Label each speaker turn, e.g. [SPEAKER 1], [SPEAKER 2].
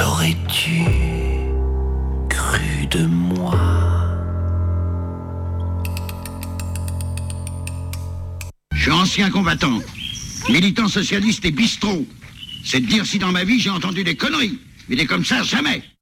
[SPEAKER 1] L'aurais-tu cru de moi?
[SPEAKER 2] Je suis ancien combattant, militant socialiste et bistrot. C'est de dire si dans ma vie j'ai entendu des conneries. Mais des comme ça, jamais.